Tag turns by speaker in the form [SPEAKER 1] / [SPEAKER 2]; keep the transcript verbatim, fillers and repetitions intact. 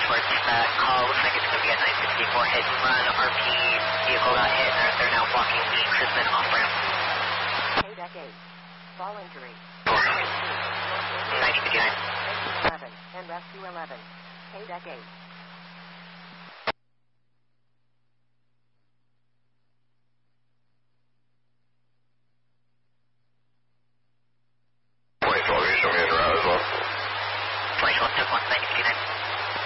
[SPEAKER 1] towards that call. Looks like it's going to be a nine sixty-four hit and run. R P vehicle got hit, and they're, they're now blocking the Chrisman off-ramp.
[SPEAKER 2] K deck eight. Fall injury.
[SPEAKER 1] ninety fifty-nine.
[SPEAKER 2] eleven and rescue eleven. K deck eight.